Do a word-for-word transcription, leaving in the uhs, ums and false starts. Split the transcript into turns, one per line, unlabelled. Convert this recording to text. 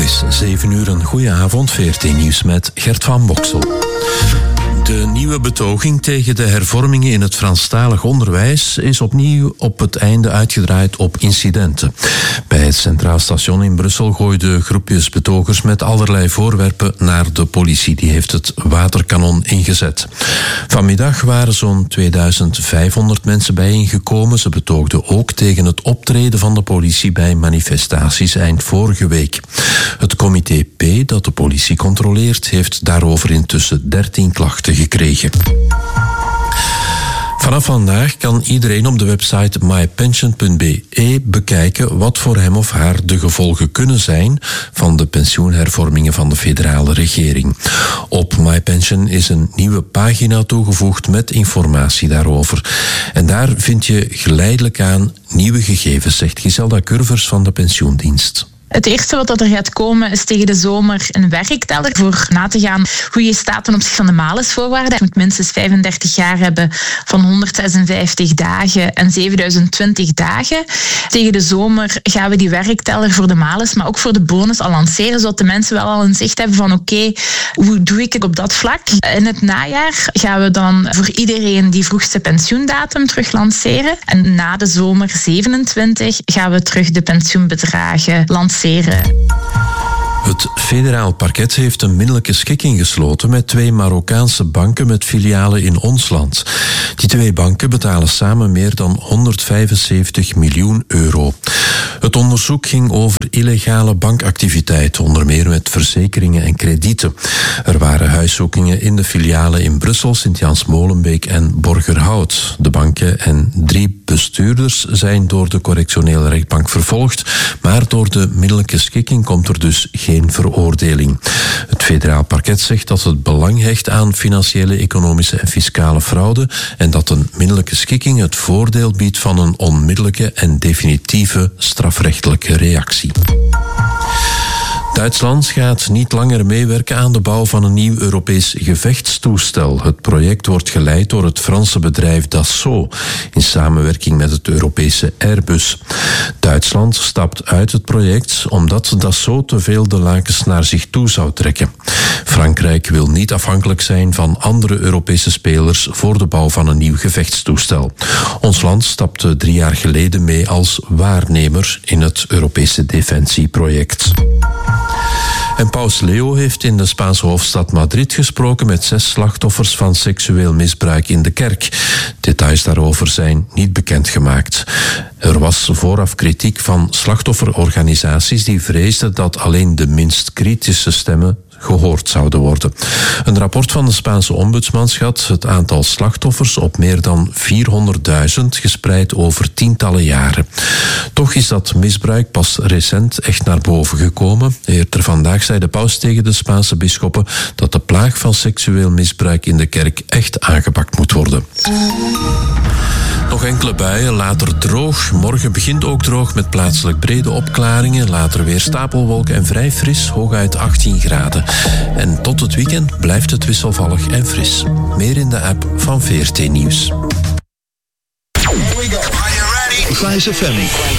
is zeven uur, een goeie avond, V R T Nieuws met Gert van Boksel. De nieuwe betoging tegen de hervormingen in het Franstalig onderwijs is opnieuw op het einde uitgedraaid op incidenten. Bij het Centraal Station in Brussel gooiden groepjes betogers met allerlei voorwerpen naar de politie. Die heeft het waterkanon ingezet. Vanmiddag waren zo'n tweeduizend vijfhonderd mensen bijeengekomen. Ze betoogden ook tegen het optreden van de politie bij manifestaties eind vorige week. Het comité P, dat de politie controleert, heeft daarover intussen dertien klachten gekregen. Vanaf vandaag kan iedereen op de website my pension punt b e bekijken wat voor hem of haar de gevolgen kunnen zijn van de pensioenhervormingen van de federale regering. Op MyPension is een nieuwe pagina toegevoegd met informatie daarover. En daar vind je geleidelijk aan nieuwe gegevens, zegt Giselda Curvers van de pensioendienst.
Het eerste wat er gaat komen is tegen de zomer een werkteller voor na te gaan hoe je staat ten opzichte van de malisvoorwaarden. Je moet minstens vijfendertig jaar hebben van honderdzesenvijftig dagen en zevenduizend twintig dagen. Tegen de zomer gaan we die werkteller voor de malis, maar ook voor de bonus al lanceren, zodat de mensen wel al een zicht hebben van oké, okay, hoe doe ik het op dat vlak? In het najaar gaan we dan voor iedereen die vroegste pensioendatum terug lanceren. En na de zomer zevenentwintig gaan we terug de pensioenbedragen lanceren.
Het federaal parket heeft een middelijke schikking gesloten met twee Marokkaanse banken met filialen in ons land. Die twee banken betalen samen meer dan honderdvijfenzeventig miljoen euro. Het onderzoek ging over illegale bankactiviteit, onder meer met verzekeringen en kredieten. Er waren huiszoekingen in de filialen in Brussel, Sint-Jans-Molenbeek en Borgerhout. De banken en drie bestuurders zijn door de correctionele rechtbank vervolgd, maar door de middelijke schikking komt er dus geen veroordeling. Het federaal parket zegt dat het belang hecht aan financiële, economische en fiscale fraude en dat een middelijke schikking het voordeel biedt van een onmiddellijke en definitieve strafrechtelijke reactie. Duitsland gaat niet langer meewerken aan de bouw van een nieuw Europees gevechtstoestel. Het project wordt geleid door het Franse bedrijf Dassault in samenwerking met het Europese Airbus. Duitsland stapt uit het project omdat Dassault te veel de lakens naar zich toe zou trekken. Frankrijk wil niet afhankelijk zijn van andere Europese spelers voor de bouw van een nieuw gevechtstoestel. Ons land stapte drie jaar geleden mee als waarnemer in het Europese defensieproject. En paus Leo heeft in de Spaanse hoofdstad Madrid gesproken met zes slachtoffers van seksueel misbruik in de kerk. Details daarover zijn niet bekendgemaakt. Er was vooraf kritiek van slachtofferorganisaties die vreesden dat alleen de minst kritische stemmen gehoord zouden worden. Een rapport van de Spaanse ombudsman schat het aantal slachtoffers op meer dan vierhonderdduizend, gespreid over tientallen jaren. Toch is dat misbruik pas recent echt naar boven gekomen. Eerder vandaag zei de paus tegen de Spaanse bisschoppen dat de plaag van seksueel misbruik in de kerk echt aangepakt moet worden. Nog enkele buien, later droog. Morgen begint ook droog met plaatselijk brede opklaringen. Later weer stapelwolken en vrij fris, hooguit achttien graden. En tot het weekend blijft het wisselvallig en fris. Meer in de app van V R T Nieuws.
Here we go. Are you ready?
Vice F M.